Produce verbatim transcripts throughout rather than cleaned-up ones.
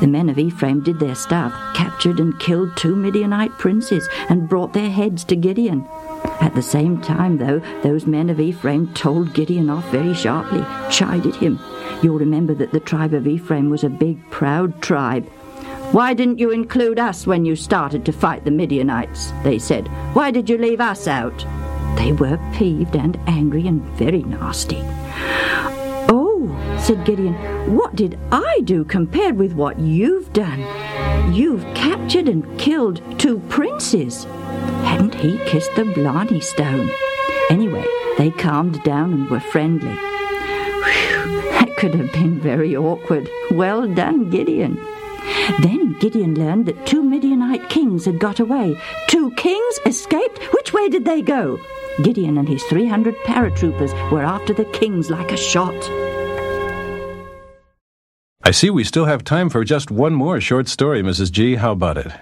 The men of Ephraim did their stuff, captured and killed two Midianite princes, and brought their heads to Gideon. At the same time, though, those men of Ephraim told Gideon off very sharply, chided him. You'll remember that the tribe of Ephraim was a big, proud tribe. "Why didn't you include us when you started to fight the Midianites?" they said. "Why did you leave us out?" They were peeved and angry and very nasty. "Oh," said Gideon, "what did I do compared with what you've done? You've captured and killed two princes." Hadn't he kissed the Blarney Stone? Anyway, they calmed down and were friendly. Whew, that could have been very awkward. Well done, Gideon. Then Gideon learned that two Midianite kings had got away. Two kings escaped? Which way did they go? Gideon and his three hundred paratroopers were after the kings like a shot. I see we still have time for just one more short story, Missus G. How about it?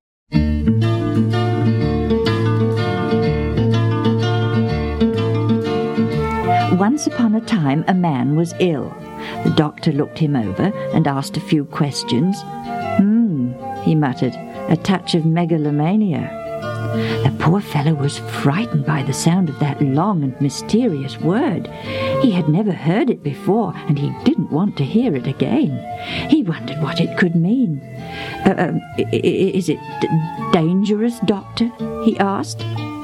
Once upon a time, a man was ill. The doctor looked him over and asked a few questions. Hmm, he muttered, a touch of megalomania. The poor fellow was frightened by the sound of that long and mysterious word. He had never heard it before, and he didn't want to hear it again. He wondered what it could mean. Uh, uh, is it d- dangerous, doctor? He asked.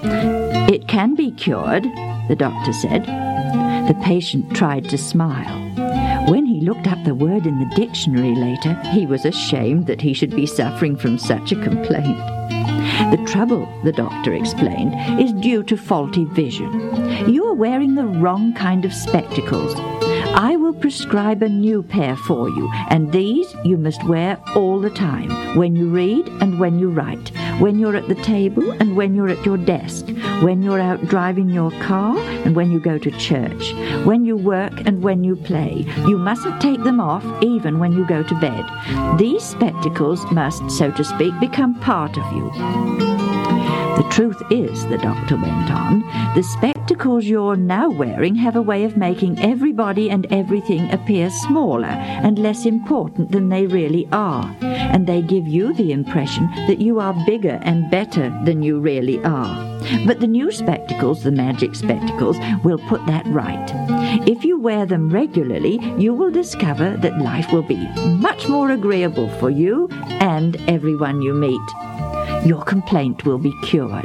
It can be cured, the doctor said. The patient tried to smile. When he looked up the word in the dictionary later, he was ashamed that he should be suffering from such a complaint. The trouble, the doctor explained, is due to faulty vision. You are wearing the wrong kind of spectacles. I will prescribe a new pair for you, and these you must wear all the time, when you read and when you write, when you're at the table and when you're at your desk, when you're out driving your car and when you go to church, when you work and when you play. You mustn't take them off even when you go to bed. These spectacles must, so to speak, become part of you. The truth is, the doctor went on, the spectacles you're now wearing have a way of making everybody and everything appear smaller and less important than they really are, and they give you the impression that you are bigger and better than you really are. But the new spectacles, the magic spectacles, will put that right. If you wear them regularly, you will discover that life will be much more agreeable for you and everyone you meet. Your complaint will be cured.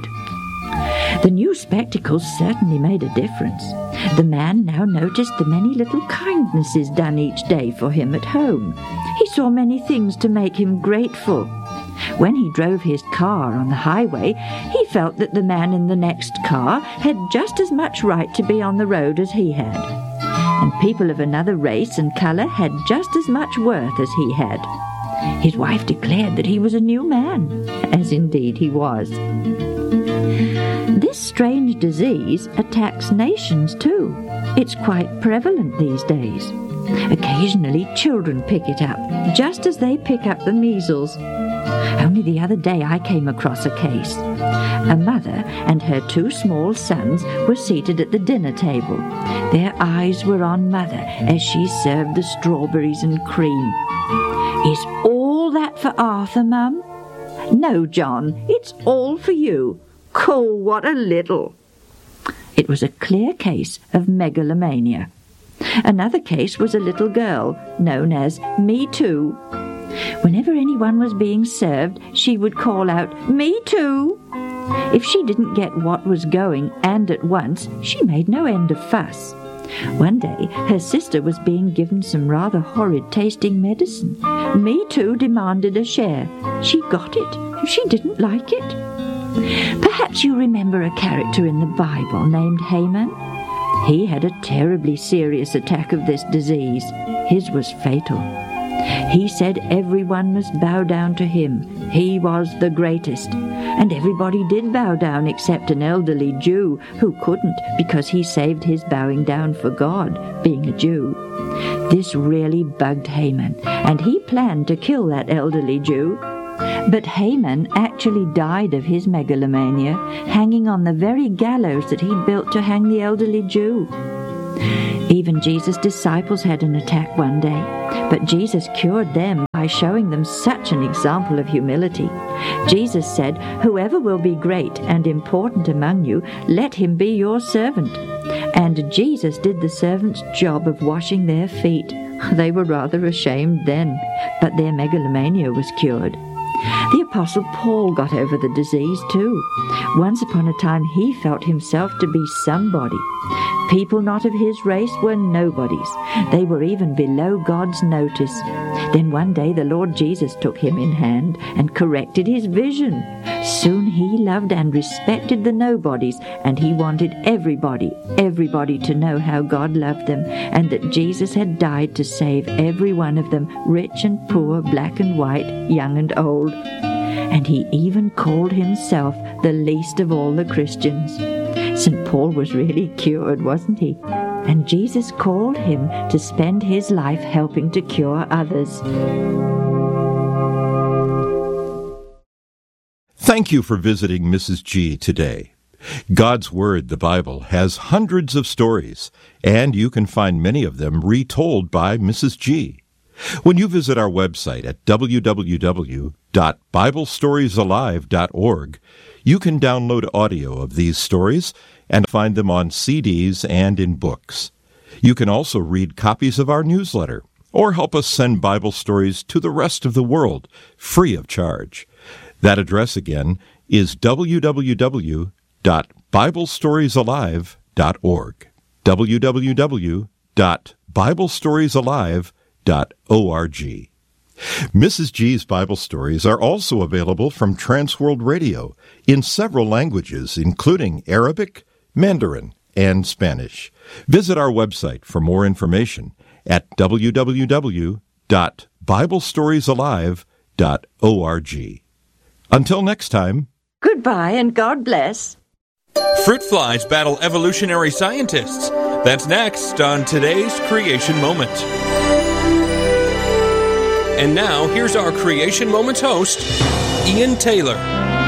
The new spectacles certainly made a difference. The man now noticed the many little kindnesses done each day for him at home. He saw many things to make him grateful. When he drove his car on the highway, he felt that the man in the next car had just as much right to be on the road as he had. And people of another race and colour had just as much worth as he had. His wife declared that he was a new man, as indeed he was. This strange disease attacks nations too. It's quite prevalent these days. Occasionally children pick it up, just as they pick up the measles. Only the other day I came across a case. A mother and her two small sons were seated at the dinner table. Their eyes were on Mother as she served the strawberries and cream. "Is all that for Arthur, Mum?" "No, John, it's all for you." "Cool, what a little." It was a clear case of megalomania. Another case was a little girl known as Me Too. Whenever anyone was being served, she would call out, "Me too." If she didn't get what was going and at once, she made no end of fuss. One day, her sister was being given some rather horrid-tasting medicine. Me Too demanded a share. She got it. She didn't like it. Perhaps you remember a character in the Bible named Haman? He had a terribly serious attack of this disease. His was fatal. He said everyone must bow down to him. He was the greatest. And everybody did bow down except an elderly Jew who couldn't because he saved his bowing down for God, being a Jew. This really bugged Haman, and he planned to kill that elderly Jew. But Haman actually died of his megalomania, hanging on the very gallows that he'd built to hang the elderly Jew. Even Jesus' disciples had an attack one day, but Jesus cured them by showing them such an example of humility. Jesus said, "Whoever will be great and important among you, let him be your servant." And Jesus did the servant's job of washing their feet. They were rather ashamed then, but their megalomania was cured. The Apostle Paul got over the disease too. Once upon a time he felt himself to be somebody. People not of his race were nobodies. They were even below God's notice. Then one day the Lord Jesus took him in hand and corrected his vision. Soon he loved and respected the nobodies, and he wanted everybody, everybody to know how God loved them, and that Jesus had died to save every one of them, rich and poor, black and white, young and old. And he even called himself the least of all the Christians. Saint Paul was really cured, wasn't he? And Jesus called him to spend his life helping to cure others. Thank you for visiting Missus G today. God's Word, the Bible, has hundreds of stories, and you can find many of them retold by Missus G. When you visit our website at w w w dot bible stories alive dot org, you can download audio of these stories and find them on C Ds and in books. You can also read copies of our newsletter or help us send Bible stories to the rest of the world free of charge. That address again is w w w dot bible stories alive dot org. w w w dot bible stories alive dot org. Missus G's Bible stories are also available from Transworld Radio in several languages, including Arabic, Mandarin, and Spanish. Visit our website for more information at w w w dot bible stories alive dot org. Until next time. Goodbye and God bless. Fruit flies battle evolutionary scientists. That's next on today's Creation Moment. And now, here's our Creation Moments host, Ian Taylor.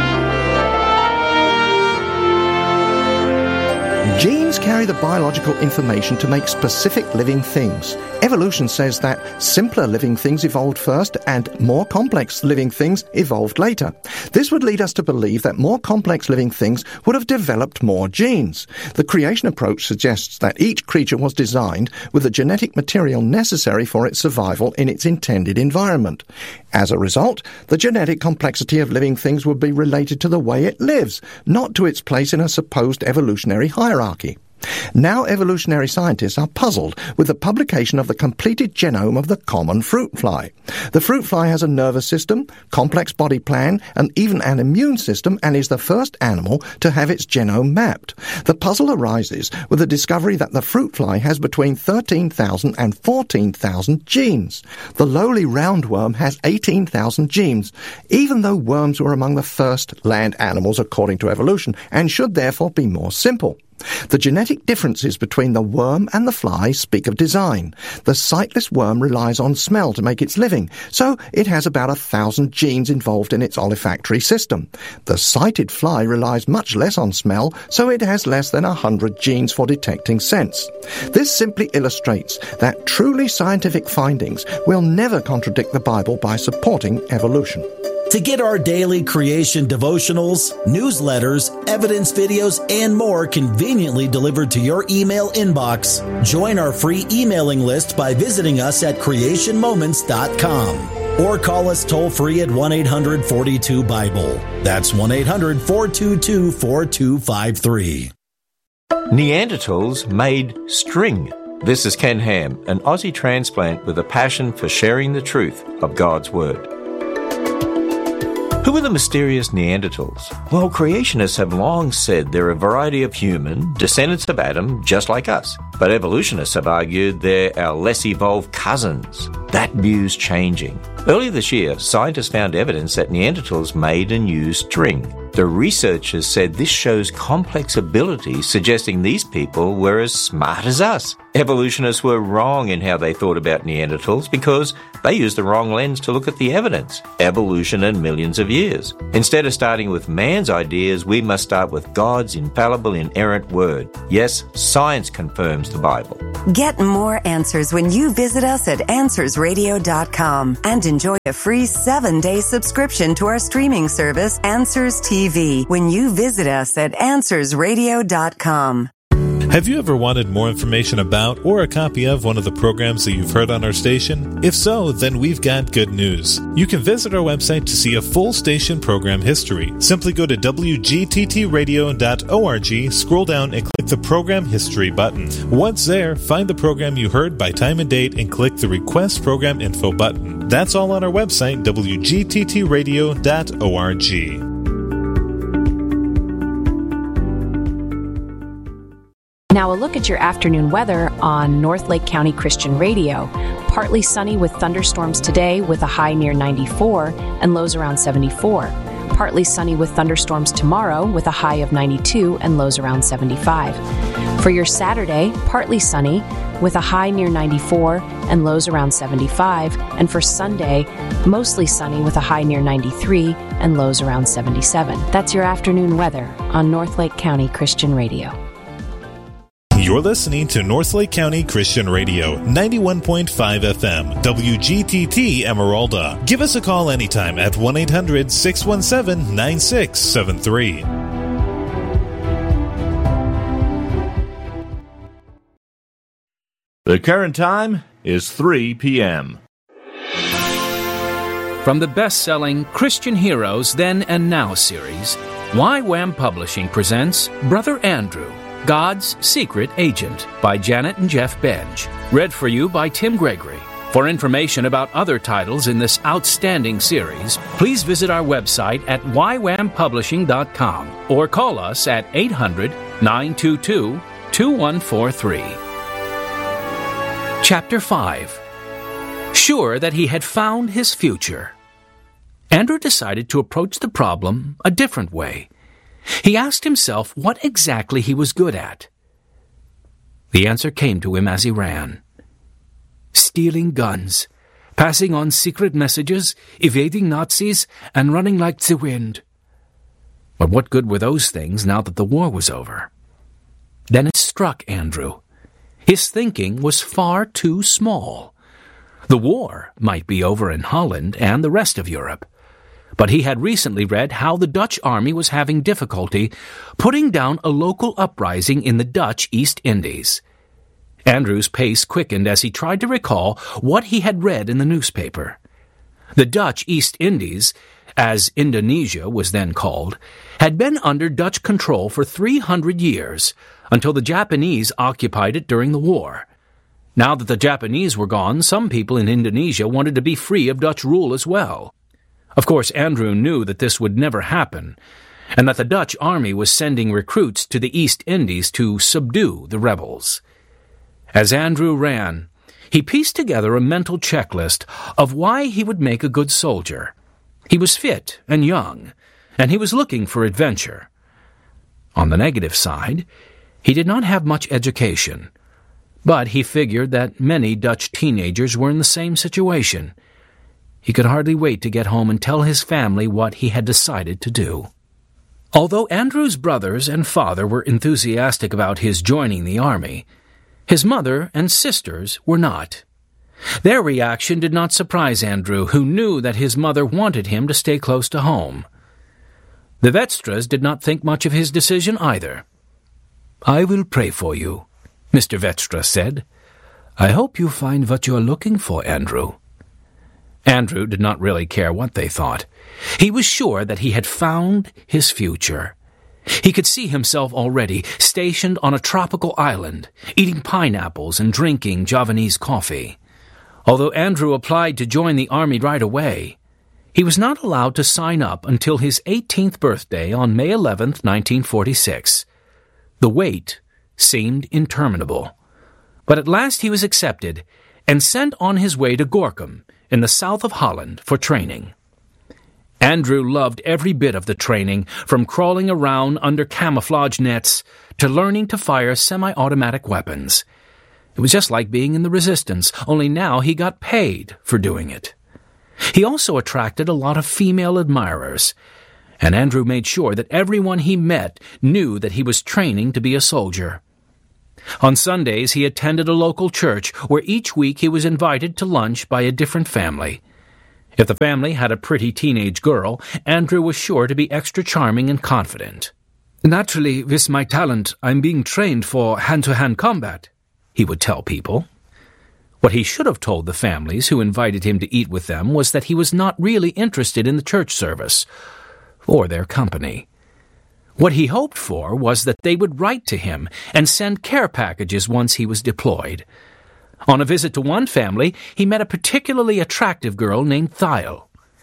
Genes carry the biological information to make specific living things. Evolution says that simpler living things evolved first and more complex living things evolved later. This would lead us to believe that more complex living things would have developed more genes. The creation approach suggests that each creature was designed with the genetic material necessary for its survival in its intended environment. As a result, the genetic complexity of living things would be related to the way it lives, not to its place in a supposed evolutionary hierarchy. Now evolutionary scientists are puzzled with the publication of the completed genome of the common fruit fly. The fruit fly has a nervous system, complex body plan, and even an immune system, and is the first animal to have its genome mapped. The puzzle arises with the discovery that the fruit fly has between thirteen thousand and fourteen thousand genes. The lowly roundworm has eighteen thousand genes, even though worms were among the first land animals according to evolution, and should therefore be more simple. The genetic differences between the worm and the fly speak of design. The sightless worm relies on smell to make its living, so it has about a thousand genes involved in its olfactory system. The sighted fly relies much less on smell, so it has less than a hundred genes for detecting scents. This simply illustrates that truly scientific findings will never contradict the Bible by supporting evolution. To get our daily creation devotionals, newsletters, evidence videos, and more conveniently delivered to your email inbox, join our free emailing list by visiting us at creation moments dot com or call us toll-free at one eight hundred four two Bible. That's one eight hundred four two two four two five three. Neanderthals made string. This is Ken Ham, an Aussie transplant with a passion for sharing the truth of God's Word. Who are the mysterious Neanderthals? Well, creationists have long said they're a variety of human, descendants of Adam, just like us. But evolutionists have argued they're our less evolved cousins. That view's changing. Earlier this year, scientists found evidence that Neanderthals made and used string. The researchers said this shows complex abilities, suggesting these people were as smart as us. Evolutionists were wrong in how they thought about Neanderthals because They use the wrong lens to look at the evidence, evolution and millions of years. Instead of starting with man's ideas, we must start with God's infallible, inerrant word. Yes, science confirms the Bible. Get more answers when you visit us at answers radio dot com and enjoy a free seven-day subscription to our streaming service, Answers T V, when you visit us at answers radio dot com. Have you ever wanted more information about or a copy of one of the programs that you've heard on our station? If so, then we've got good news. You can visit our website to see a full station program history. Simply go to w g t t radio dot org, scroll down and click the Program History button. Once there, find the program you heard by time and date and click the Request Program Info button. That's all on our website, w g t t radio dot org. Now a look at your afternoon weather on North Lake County Christian Radio. Partly sunny with thunderstorms today with a high near ninety-four and lows around seventy-four. Partly sunny with thunderstorms tomorrow with a high of ninety-two and lows around seventy-five. For your Saturday, partly sunny with a high near ninety-four and lows around seventy-five. And for Sunday, mostly sunny with a high near ninety-three and lows around seventy-seven. That's your afternoon weather on North Lake County Christian Radio. You're listening to North Lake County Christian Radio, ninety-one point five F M, W G T T Emeralda. Give us a call anytime at one eight hundred six one seven nine six seven three. The current time is three p.m. From the best-selling Christian Heroes Then and Now series, Y WAM Publishing presents Brother Andrew, God's Secret Agent by Janet and Jeff Benj. Read for you by Tim Gregory. For information about other titles in this outstanding series, please visit our website at y wam publishing dot com or call us at eight hundred nine two two two one four three. Chapter five. Sure that he had found his future, Andrew decided to approach the problem a different way. He asked himself what exactly he was good at. The answer came to him as he ran. Stealing guns, passing on secret messages, evading Nazis, and running like the wind. But what good were those things now that the war was over? Then it struck Andrew. His thinking was far too small. The war might be over in Holland and the rest of Europe, but he had recently read how the Dutch army was having difficulty putting down a local uprising in the Dutch East Indies. Andrew's pace quickened as he tried to recall what he had read in the newspaper. The Dutch East Indies, as Indonesia was then called, had been under Dutch control for three hundred years, until the Japanese occupied it during the war. Now that the Japanese were gone, some people in Indonesia wanted to be free of Dutch rule as well. Of course, Andrew knew that this would never happen, and that the Dutch army was sending recruits to the East Indies to subdue the rebels. As Andrew ran, he pieced together a mental checklist of why he would make a good soldier. He was fit and young, and he was looking for adventure. On the negative side, he did not have much education, but he figured that many Dutch teenagers were in the same situation. He could hardly wait to get home and tell his family what he had decided to do. Although Andrew's brothers and father were enthusiastic about his joining the army, his mother and sisters were not. Their reaction did not surprise Andrew, who knew that his mother wanted him to stay close to home. The Vetstras did not think much of his decision either. "I will pray for you," Mister Vetstra said. "I hope you find what you are looking for, Andrew." Andrew did not really care what they thought. He was sure that he had found his future. He could see himself already stationed on a tropical island, eating pineapples and drinking Javanese coffee. Although Andrew applied to join the army right away, he was not allowed to sign up until his eighteenth birthday on May eleventh, nineteen forty-six. The wait seemed interminable. But at last he was accepted and sent on his way to Gorkum, in the south of Holland, for training. Andrew loved every bit of the training, from crawling around under camouflage nets to learning to fire semi-automatic weapons. It was just like being in the Resistance, only now he got paid for doing it. He also attracted a lot of female admirers, and Andrew made sure that everyone he met knew that he was training to be a soldier. On Sundays, he attended a local church where each week he was invited to lunch by a different family. If the family had a pretty teenage girl, Andrew was sure to be extra charming and confident. "Naturally, with my talent, I'm being trained for hand-to-hand combat," he would tell people. What he should have told the families who invited him to eat with them was that he was not really interested in the church service or their company. What he hoped for was that they would write to him and send care packages once he was deployed. On a visit to one family, he met a particularly attractive girl named Thiel.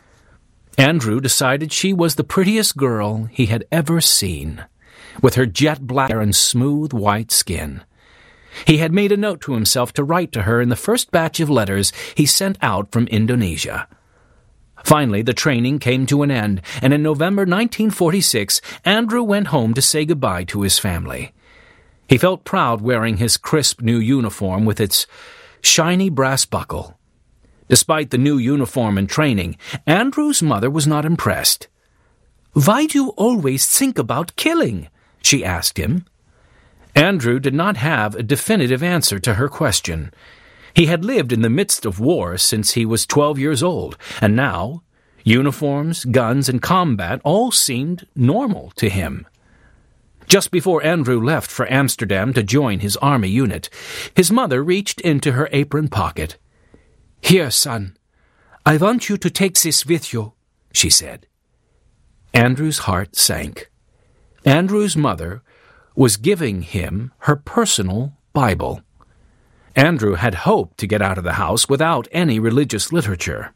Andrew decided she was the prettiest girl he had ever seen, with her jet black hair and smooth white skin. He had made a note to himself to write to her in the first batch of letters he sent out from Indonesia. Finally, the training came to an end, and in November nineteen forty-six, Andrew went home to say goodbye to his family. He felt proud wearing his crisp new uniform with its shiny brass buckle. Despite the new uniform and training, Andrew's mother was not impressed. "Why do you always think about killing?" she asked him. Andrew did not have a definitive answer to her question. He had lived in the midst of war since he was twelve years old, and now uniforms, guns, and combat all seemed normal to him. Just before Andrew left for Amsterdam to join his army unit, his mother reached into her apron pocket. "Here, son, I want you to take this with you," she said. Andrew's heart sank. Andrew's mother was giving him her personal Bible. Andrew had hoped to get out of the house without any religious literature.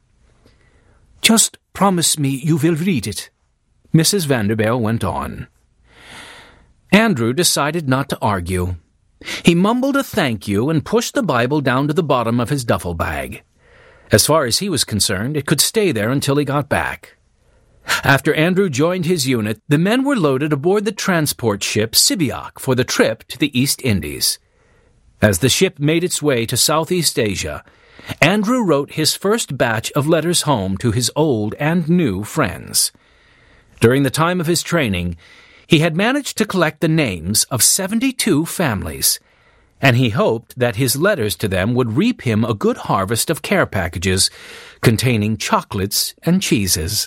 "Just promise me you will read it," Missus Vanderbilt went on. Andrew decided not to argue. He mumbled a thank you and pushed the Bible down to the bottom of his duffel bag. As far as he was concerned, it could stay there until he got back. After Andrew joined his unit, the men were loaded aboard the transport ship Sibiak for the trip to the East Indies. As the ship made its way to Southeast Asia, Andrew wrote his first batch of letters home to his old and new friends. During the time of his training, he had managed to collect the names of seventy-two families, and he hoped that his letters to them would reap him a good harvest of care packages containing chocolates and cheeses.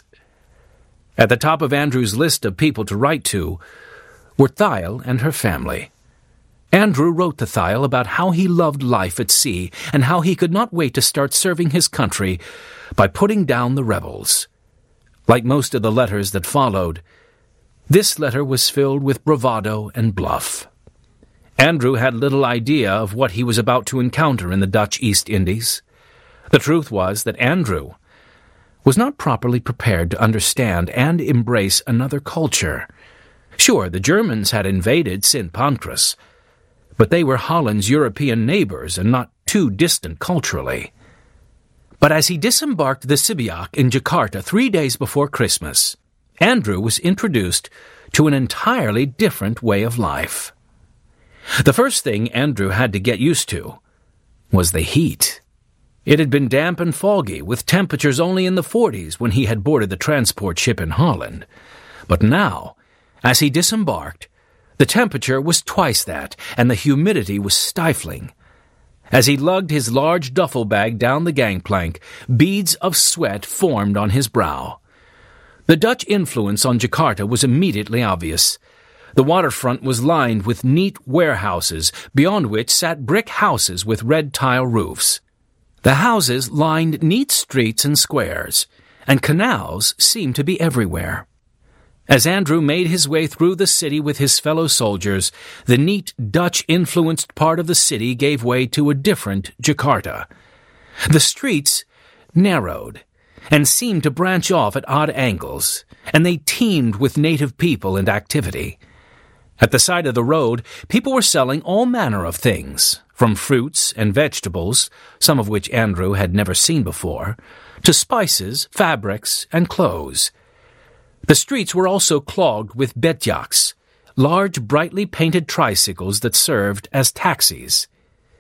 At the top of Andrew's list of people to write to were Thiel and her family. Andrew wrote to Thiel about how he loved life at sea and how he could not wait to start serving his country by putting down the rebels. Like most of the letters that followed, this letter was filled with bravado and bluff. Andrew had little idea of what he was about to encounter in the Dutch East Indies. The truth was that Andrew was not properly prepared to understand and embrace another culture. Sure, the Germans had invaded Saint Pancras, but they were Holland's European neighbors and not too distant culturally. But as he disembarked the Sibiak in Jakarta three days before Christmas, Andrew was introduced to an entirely different way of life. The first thing Andrew had to get used to was the heat. It had been damp and foggy, with temperatures only in the forties when he had boarded the transport ship in Holland. But now, as he disembarked, the temperature was twice that, and the humidity was stifling. As he lugged his large duffel bag down the gangplank, beads of sweat formed on his brow. The Dutch influence on Jakarta was immediately obvious. The waterfront was lined with neat warehouses, beyond which sat brick houses with red tile roofs. The houses lined neat streets and squares, and canals seemed to be everywhere. As Andrew made his way through the city with his fellow soldiers, the neat Dutch-influenced part of the city gave way to a different Jakarta. The streets narrowed and seemed to branch off at odd angles, and they teemed with native people and activity. At the side of the road, people were selling all manner of things, from fruits and vegetables, some of which Andrew had never seen before, to spices, fabrics, and clothes. The streets were also clogged with betjaks, large brightly painted tricycles that served as taxis.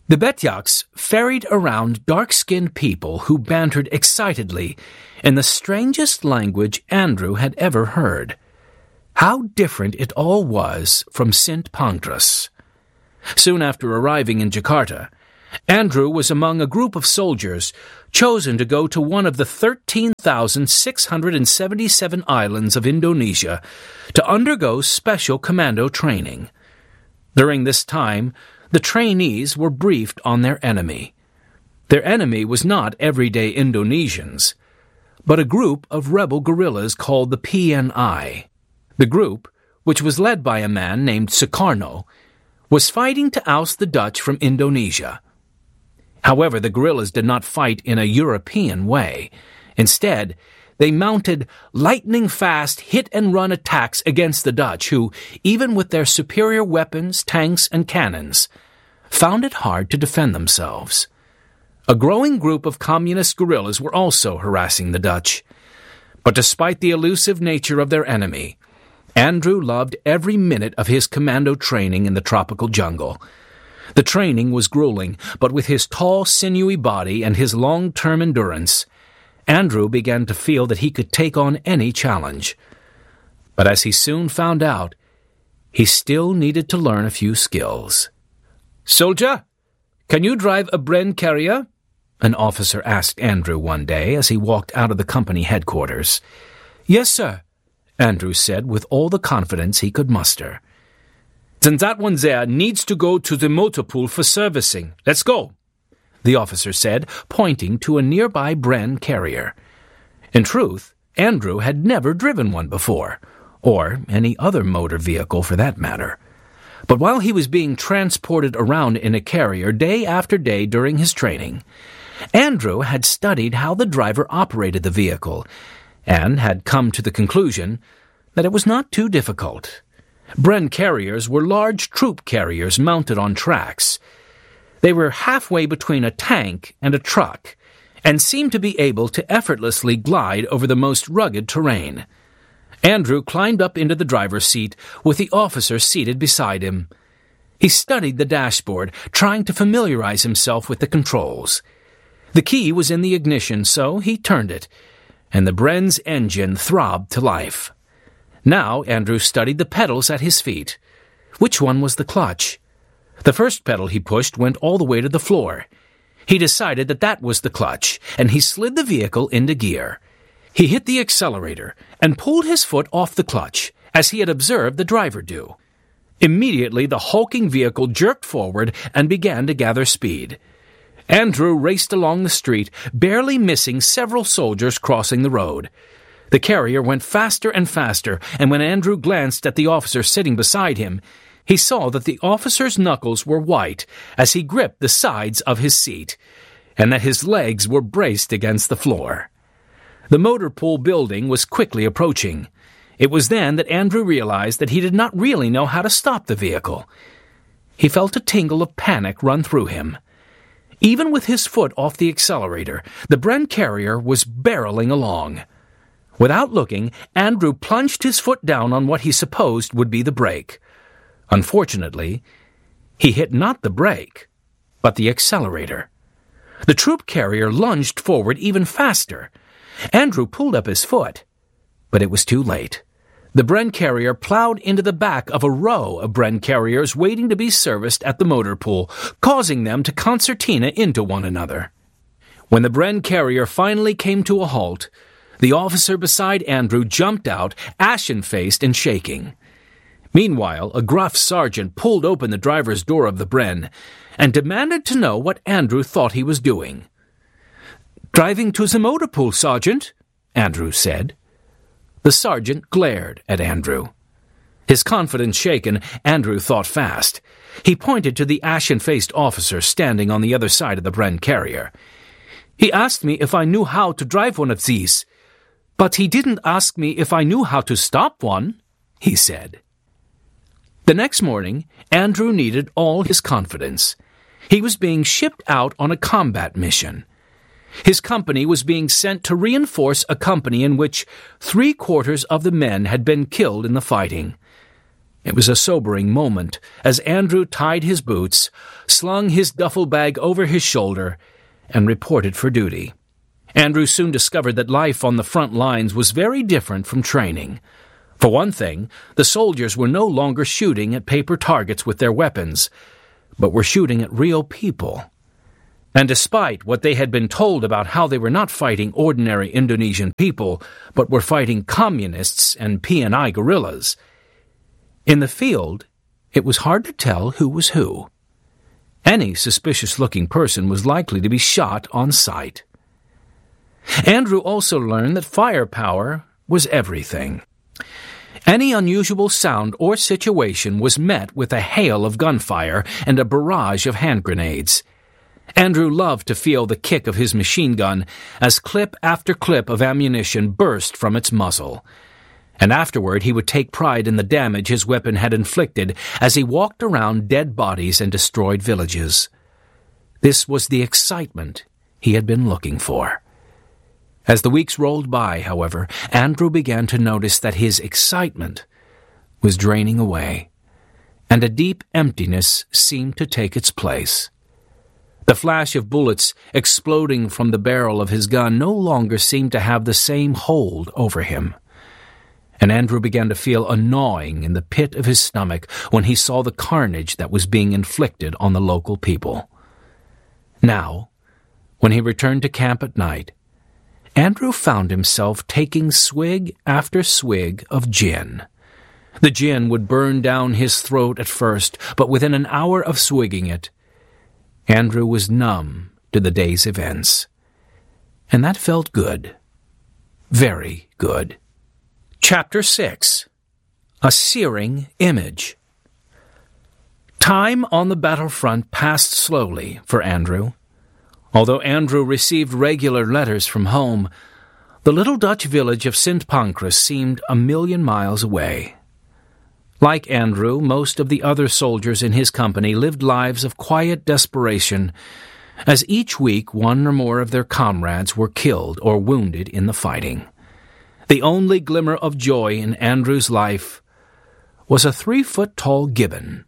The Betyaks ferried around dark-skinned people who bantered excitedly in the strangest language Andrew had ever heard. How different it all was from Sint Pancras. Soon after arriving in Jakarta, Andrew was among a group of soldiers chosen to go to one of the thirteen thousand six hundred seventy-seven islands of Indonesia to undergo special commando training. During this time, the trainees were briefed on their enemy. Their enemy was not everyday Indonesians, but a group of rebel guerrillas called the P N I. The group, which was led by a man named Sukarno, was fighting to oust the Dutch from Indonesia. However, the guerrillas did not fight in a European way. Instead, they mounted lightning-fast hit-and-run attacks against the Dutch, who, even with their superior weapons, tanks, and cannons, found it hard to defend themselves. A growing group of communist guerrillas were also harassing the Dutch. But despite the elusive nature of their enemy, Andrew loved every minute of his commando training in the tropical jungle. The training was grueling, but with his tall, sinewy body and his long-term endurance, Andrew began to feel that he could take on any challenge. But as he soon found out, he still needed to learn a few skills. "Soldier, can you drive a Bren carrier?" an officer asked Andrew one day as he walked out of the company headquarters. "Yes, sir," Andrew said with all the confidence he could muster. "Then that one there needs to go to the motor pool for servicing. Let's go," the officer said, pointing to a nearby Bren carrier. In truth, Andrew had never driven one before, or any other motor vehicle for that matter. But while he was being transported around in a carrier day after day during his training, Andrew had studied how the driver operated the vehicle and had come to the conclusion that it was not too difficult. Bren carriers were large troop carriers mounted on tracks. They were halfway between a tank and a truck, and seemed to be able to effortlessly glide over the most rugged terrain. Andrew climbed up into the driver's seat with the officer seated beside him. He studied the dashboard, trying to familiarize himself with the controls. The key was in the ignition, so he turned it, and the Bren's engine throbbed to life. Now Andrew studied the pedals at his feet. Which one was the clutch? The first pedal he pushed went all the way to the floor. He decided that that was the clutch, and he slid the vehicle into gear. He hit the accelerator and pulled his foot off the clutch, as he had observed the driver do. Immediately the hulking vehicle jerked forward and began to gather speed. Andrew raced along the street, barely missing several soldiers crossing the road. The carrier went faster and faster, and when Andrew glanced at the officer sitting beside him, he saw that the officer's knuckles were white as he gripped the sides of his seat, and that his legs were braced against the floor. The motor pool building was quickly approaching. It was then that Andrew realized that he did not really know how to stop the vehicle. He felt a tingle of panic run through him. Even with his foot off the accelerator, the Bren carrier was barreling along. Without looking, Andrew plunged his foot down on what he supposed would be the brake. Unfortunately, he hit not the brake, but the accelerator. The troop carrier lunged forward even faster. Andrew pulled up his foot, but it was too late. The Bren carrier plowed into the back of a row of Bren carriers waiting to be serviced at the motor pool, causing them to concertina into one another. When the Bren carrier finally came to a halt, the officer beside Andrew jumped out, ashen-faced and shaking. Meanwhile, a gruff sergeant pulled open the driver's door of the Bren and demanded to know what Andrew thought he was doing. "Driving to the motor pool, Sergeant," Andrew said. The sergeant glared at Andrew. His confidence shaken, Andrew thought fast. He pointed to the ashen-faced officer standing on the other side of the Bren carrier. "He asked me if I knew how to drive one of these, but he didn't ask me if I knew how to stop one," he said. The next morning, Andrew needed all his confidence. He was being shipped out on a combat mission. His company was being sent to reinforce a company in which three-quarters of the men had been killed in the fighting. It was a sobering moment as Andrew tied his boots, slung his duffel bag over his shoulder, and reported for duty. Andrew soon discovered that life on the front lines was very different from training. For one thing, the soldiers were no longer shooting at paper targets with their weapons, but were shooting at real people. And despite what they had been told about how they were not fighting ordinary Indonesian people, but were fighting communists and P N I guerrillas, in the field, it was hard to tell who was who. Any suspicious-looking person was likely to be shot on sight. Andrew also learned that firepower was everything. Any unusual sound or situation was met with a hail of gunfire and a barrage of hand grenades. Andrew loved to feel the kick of his machine gun as clip after clip of ammunition burst from its muzzle. And afterward he would take pride in the damage his weapon had inflicted as he walked around dead bodies and destroyed villages. This was the excitement he had been looking for. As the weeks rolled by, however, Andrew began to notice that his excitement was draining away, and a deep emptiness seemed to take its place. The flash of bullets exploding from the barrel of his gun no longer seemed to have the same hold over him. And Andrew began to feel a gnawing in the pit of his stomach when he saw the carnage that was being inflicted on the local people. Now, when he returned to camp at night, Andrew found himself taking swig after swig of gin. The gin would burn down his throat at first, but within an hour of swigging it, Andrew was numb to the day's events. And that felt good. Very good. Chapter six. A Searing Image. Time on the battlefront passed slowly for Andrew. Although Andrew received regular letters from home, the little Dutch village of Sint Pancras seemed a million miles away. Like Andrew, most of the other soldiers in his company lived lives of quiet desperation, as each week one or more of their comrades were killed or wounded in the fighting. The only glimmer of joy in Andrew's life was a three-foot-tall gibbon.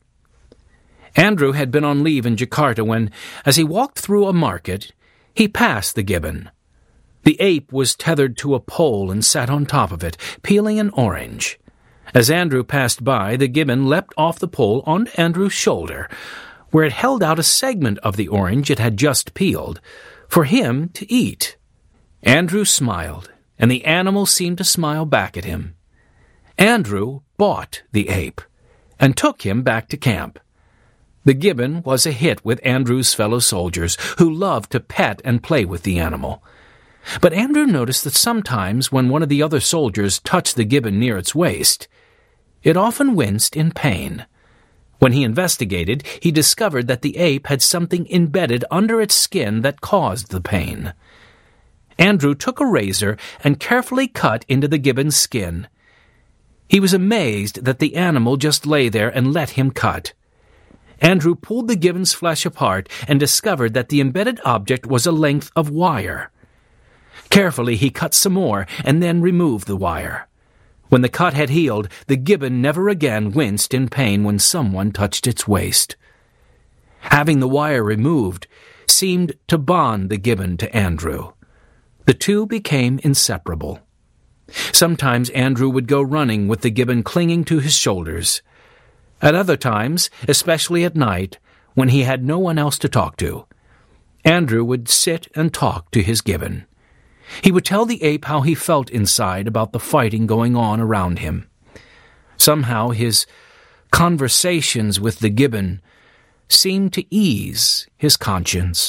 Andrew had been on leave in Jakarta when, as he walked through a market, he passed the gibbon. The ape was tethered to a pole and sat on top of it, peeling an orange. As Andrew passed by, the gibbon leapt off the pole onto Andrew's shoulder, where it held out a segment of the orange it had just peeled, for him to eat. Andrew smiled, and the animal seemed to smile back at him. Andrew bought the ape, and took him back to camp. The gibbon was a hit with Andrew's fellow soldiers, who loved to pet and play with the animal. But Andrew noticed that sometimes when one of the other soldiers touched the gibbon near its waist, it often winced in pain. When he investigated, he discovered that the ape had something embedded under its skin that caused the pain. Andrew took a razor and carefully cut into the gibbon's skin. He was amazed that the animal just lay there and let him cut. Andrew pulled the gibbon's flesh apart and discovered that the embedded object was a length of wire. Carefully he cut some more and then removed the wire. When the cut had healed, the gibbon never again winced in pain when someone touched its waist. Having the wire removed seemed to bond the gibbon to Andrew. The two became inseparable. Sometimes Andrew would go running with the gibbon clinging to his shoulders. At other times, especially at night, when he had no one else to talk to, Andrew would sit and talk to his gibbon. He would tell the ape how he felt inside about the fighting going on around him. Somehow his conversations with the gibbon seemed to ease his conscience.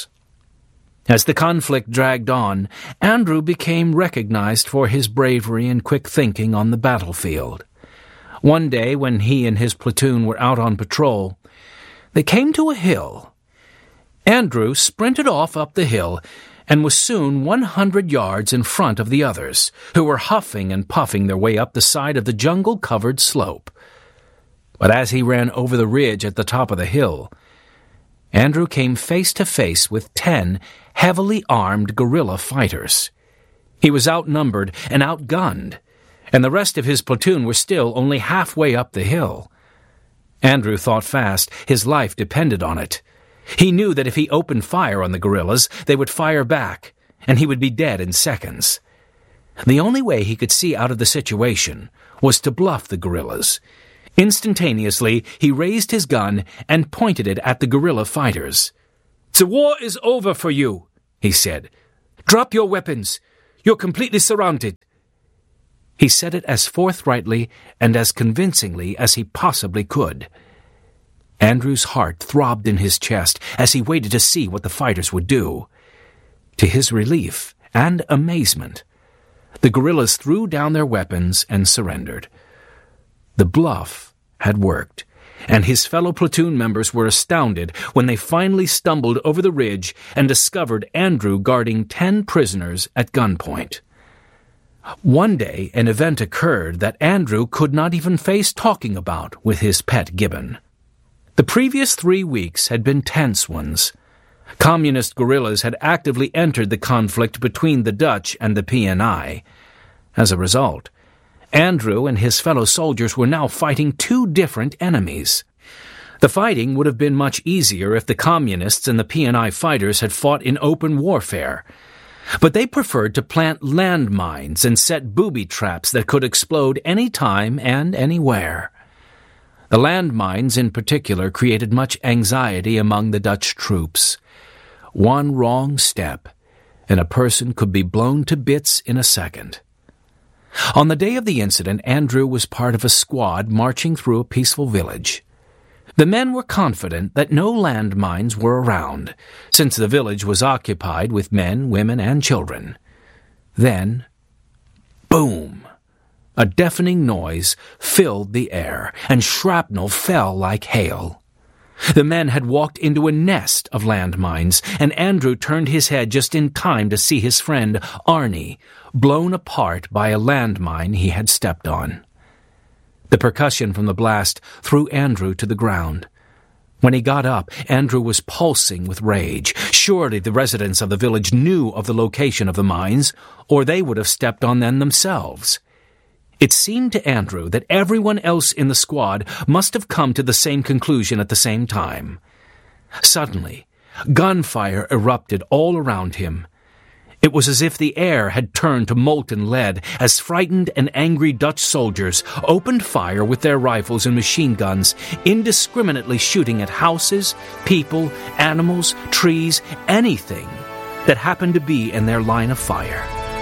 As the conflict dragged on, Andrew became recognized for his bravery and quick thinking on the battlefield. One day, when he and his platoon were out on patrol, they came to a hill. Andrew sprinted off up the hill and was soon one hundred yards in front of the others, who were huffing and puffing their way up the side of the jungle-covered slope. But as he ran over the ridge at the top of the hill, Andrew came face to face with ten heavily armed guerrilla fighters. He was outnumbered and outgunned, and the rest of his platoon were still only halfway up the hill. Andrew thought fast. His life depended on it. He knew that if he opened fire on the guerrillas, they would fire back, and he would be dead in seconds. The only way he could see out of the situation was to bluff the guerrillas. Instantaneously, he raised his gun and pointed it at the guerrilla fighters. "The war is over for you," he said. "Drop your weapons. You're completely surrounded." He said it as forthrightly and as convincingly as he possibly could. Andrew's heart throbbed in his chest as he waited to see what the fighters would do. To his relief and amazement, the guerrillas threw down their weapons and surrendered. The bluff had worked, and his fellow platoon members were astounded when they finally stumbled over the ridge and discovered Andrew guarding ten prisoners at gunpoint. One day, an event occurred that Andrew could not even face talking about with his pet gibbon. The previous three weeks had been tense ones. Communist guerrillas had actively entered the conflict between the Dutch and the P N I. As a result, Andrew and his fellow soldiers were now fighting two different enemies. The fighting would have been much easier if the Communists and the P N I fighters had fought in open warfare. But they preferred to plant landmines and set booby traps that could explode any time and anywhere. The landmines in particular created much anxiety among the Dutch troops. One wrong step, and a person could be blown to bits in a second. On the day of the incident, Andrew was part of a squad marching through a peaceful village. The men were confident that no landmines were around, since the village was occupied with men, women, and children. Then, boom! A deafening noise filled the air, and shrapnel fell like hail. The men had walked into a nest of landmines, and Andrew turned his head just in time to see his friend, Arnie, blown apart by a landmine he had stepped on. The percussion from the blast threw Andrew to the ground. When he got up, Andrew was pulsing with rage. Surely the residents of the village knew of the location of the mines, or they would have stepped on them themselves. It seemed to Andrew that everyone else in the squad must have come to the same conclusion at the same time. Suddenly, gunfire erupted all around him. It was as if the air had turned to molten lead as frightened and angry Dutch soldiers opened fire with their rifles and machine guns, indiscriminately shooting at houses, people, animals, trees, anything that happened to be in their line of fire.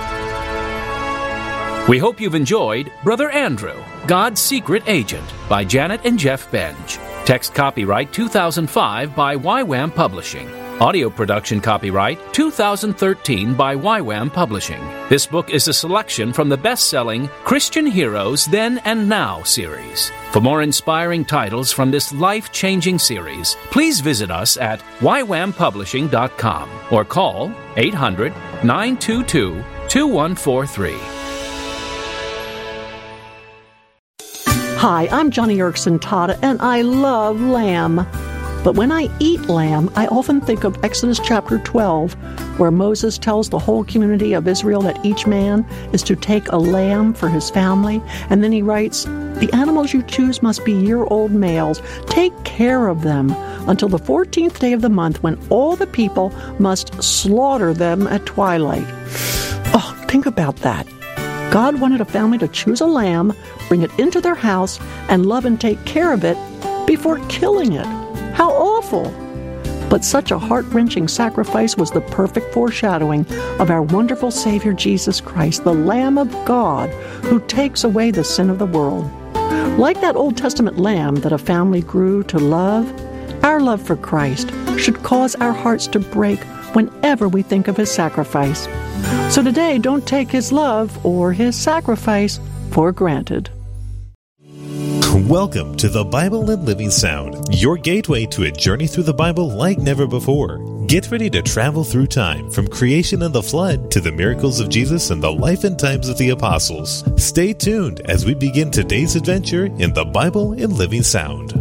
We hope you've enjoyed Brother Andrew, God's Secret Agent by Janet and Jeff Benj. Text copyright two thousand five by Y WAM Publishing. Audio production copyright two thousand thirteen by Y WAM Publishing. This book is a selection from the best-selling Christian Heroes Then and Now series. For more inspiring titles from this life-changing series, please visit us at y wam publishing dot com or call eight hundred, nine two two, two one four three. Hi, I'm Johnny Erickson Tata, and I love lamb. But when I eat lamb, I often think of Exodus chapter twelve, where Moses tells the whole community of Israel that each man is to take a lamb for his family. And then he writes, "The animals you choose must be year-old males. Take care of them until the fourteenth day of the month, when all the people must slaughter them at twilight." Oh, think about that. God wanted a family to choose a lamb, bring it into their house, and love and take care of it before killing it. How awful! But such a heart-wrenching sacrifice was the perfect foreshadowing of our wonderful Savior Jesus Christ, the Lamb of God, who takes away the sin of the world. Like that Old Testament lamb that a family grew to love, our love for Christ should cause our hearts to break whenever we think of his sacrifice. So today, don't take his love or his sacrifice for granted. Welcome to the Bible and Living Sound, your gateway to a journey through the Bible like never before. Get ready to travel through time, from creation and the flood to the miracles of Jesus and the life and times of the apostles. Stay tuned as we begin today's adventure in the Bible and Living Sound.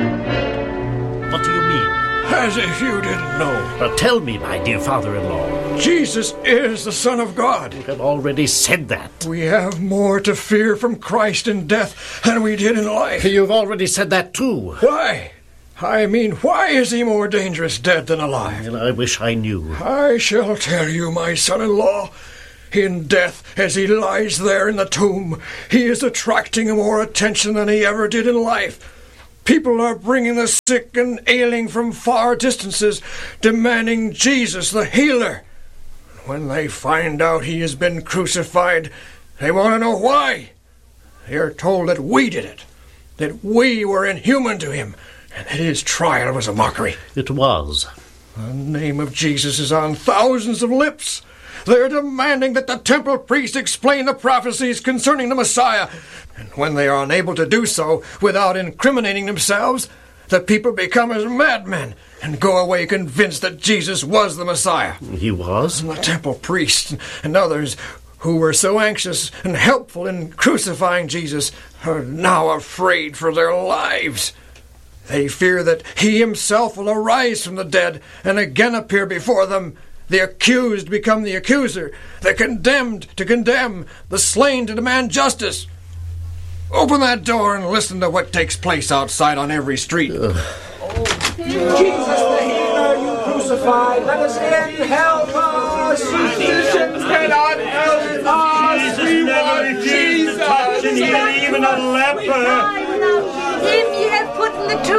As if you didn't know. But tell me, my dear father-in-law, Jesus is the Son of God. You have already said that. We have more to fear from Christ in death than we did in life. You've already said that too. Why? I mean, why is he more dangerous dead than alive? Well, I wish I knew. I shall tell you, my son-in-law. In death, as he lies there in the tomb, he is attracting more attention than he ever did in life. People are bringing the sick and ailing from far distances, demanding Jesus, the healer. When they find out he has been crucified, they want to know why. They are told that we did it, that we were inhuman to him, and that his trial was a mockery. It was. The name of Jesus is on thousands of lips. They're demanding that the temple priest explain the prophecies concerning the Messiah. And when they are unable to do so without incriminating themselves, the people become as madmen and go away convinced that Jesus was the Messiah. He was? And the temple priest and others who were so anxious and helpful in crucifying Jesus are now afraid for their lives. They fear that he himself will arise from the dead and again appear before them. The accused become the accuser, the condemned to condemn, the slain to demand justice. Open that door and listen to what takes place outside on every street. Ugh. Oh, Jesus the healer, you crucified, let us in, help us! Physicians cannot help us! Jesus we never want Jesus! To touch and heal even a leper! Him ye have put in the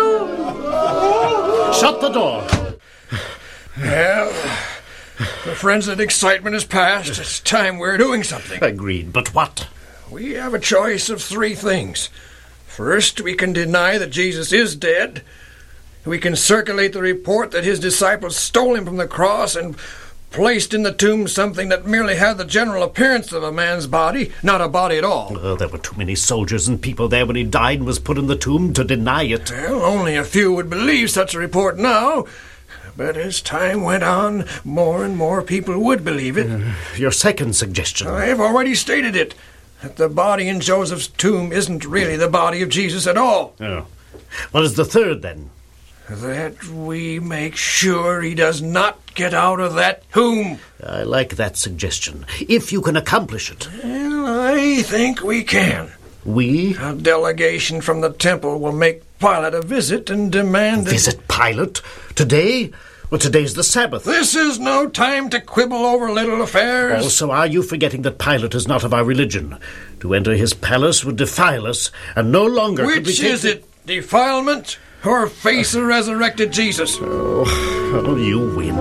tomb! Shut the door! Well, the frenzied excitement is past. It's time we're doing something. Agreed, but what? We have a choice of three things. First, we can deny that Jesus is dead. We can circulate the report that his disciples stole him from the cross and placed in the tomb something that merely had the general appearance of a man's body, not a body at all. Oh, there were too many soldiers and people there when he died and was put in the tomb to deny it. Well, only a few would believe such a report now. But as time went on, more and more people would believe it. Uh, your second suggestion? I have already stated it. That the body in Joseph's tomb isn't really the body of Jesus at all. Oh. What is the third, then? That we make sure he does not get out of that tomb. I like that suggestion, if you can accomplish it. Well, I think we can. We? A delegation from the temple will make Pilate a visit and demand... Visit Pilate? Today? Well, today's the Sabbath. This is no time to quibble over little affairs. Also, are you forgetting that Pilate is not of our religion? To enter his palace would defile us, and no longer Which could we take is it, defilement or face a resurrected Jesus? Oh, oh, you win.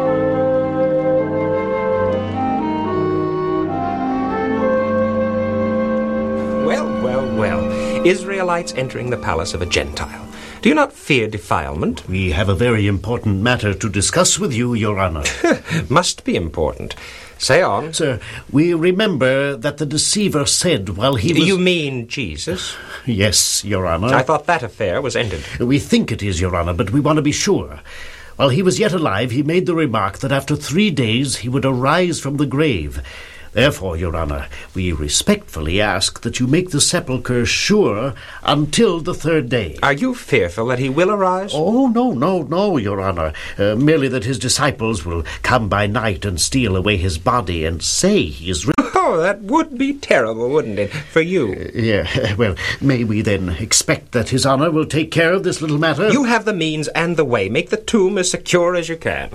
Well, well, well. Israelites entering the palace of a Gentile. Do you not fear defilement? We have a very important matter to discuss with you, Your Honor. Must be important. Say on. Sir, we remember that the deceiver said while he was... You mean Jesus? Yes, Your Honor. I thought that affair was ended. We think it is, Your Honor, but we want to be sure. While he was yet alive, he made the remark that after three days he would arise from the grave. Therefore, Your Honor, we respectfully ask that you make the sepulchre sure until the third day. Are you fearful that he will arise? Oh, no, no, no, Your Honor. Uh, merely that his disciples will come by night and steal away his body and say he is... Oh, that would be terrible, wouldn't it, for you? Uh, yeah, well, may we then expect that His Honor will take care of this little matter? You have the means and the way. Make the tomb as secure as you can.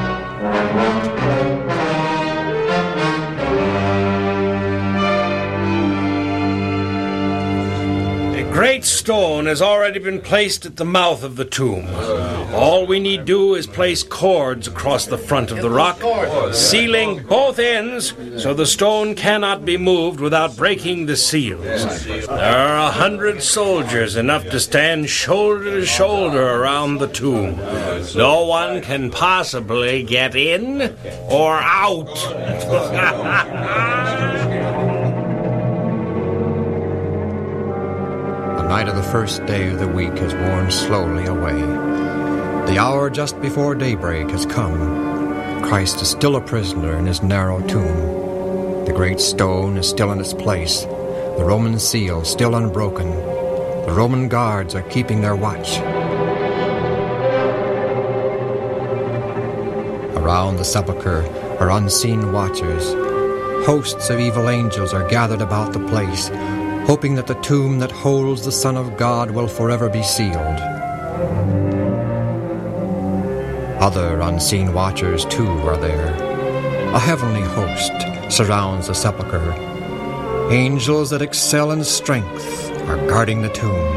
Great stone has already been placed at the mouth of the tomb. All we need do is place cords across the front of the rock, sealing both ends so the stone cannot be moved without breaking the seals. There are a hundred soldiers, enough to stand shoulder to shoulder around the tomb. No one can possibly get in or out. The night of the first day of the week has worn slowly away. The hour just before daybreak has come. Christ is still a prisoner in his narrow tomb. The great stone is still in its place. The Roman seal still unbroken. The Roman guards are keeping their watch. Around the sepulchre, are unseen watchers. Hosts of evil angels are gathered about the place, hoping that the tomb that holds the Son of God will forever be sealed. Other unseen watchers, too, are there. A heavenly host surrounds the sepulchre. Angels that excel in strength are guarding the tomb.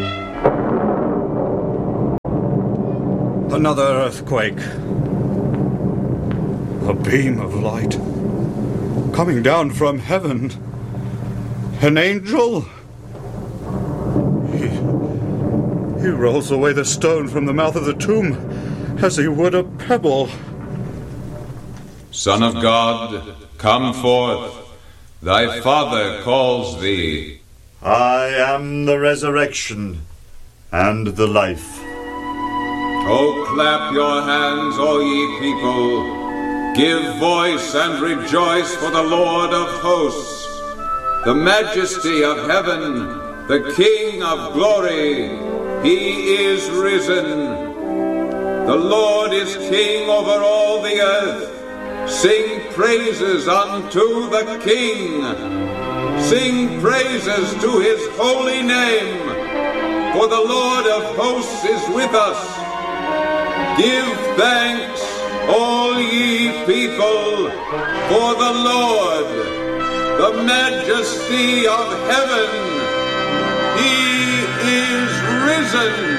Another earthquake. A beam of light coming down from heaven. An angel? He, he rolls away the stone from the mouth of the tomb as he would a pebble. Son of God, come forth. Thy Father calls thee. I am the resurrection and the life. Oh, clap your hands, all ye people. Give voice and rejoice for the Lord of hosts, the majesty of heaven, the King of glory. He is risen. The Lord is King over all the earth. Sing praises unto the King. Sing praises to his holy name. For the Lord of hosts is with us. Give thanks, all ye people, for the Lord, the majesty of heaven. He is risen.